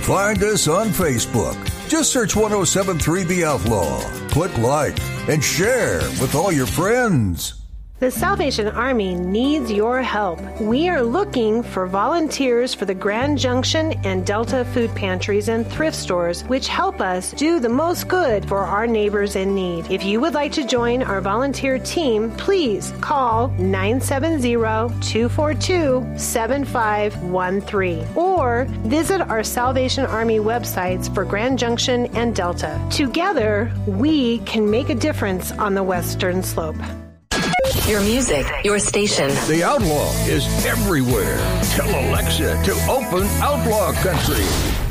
Find us on Facebook. Just search 1073 The Outlaw. Click like and share with all your friends. The Salvation Army needs your help. We are looking for volunteers for the Grand Junction and Delta food pantries and thrift stores, which help us do the most good for our neighbors in need. If you would like to join our volunteer team, please call 970-242-7513 or visit our Salvation Army websites for Grand Junction and Delta. Together, we can make a difference on the Western Slope. Your music, your station. The Outlaw is everywhere. Tell Alexa to open Outlaw Country.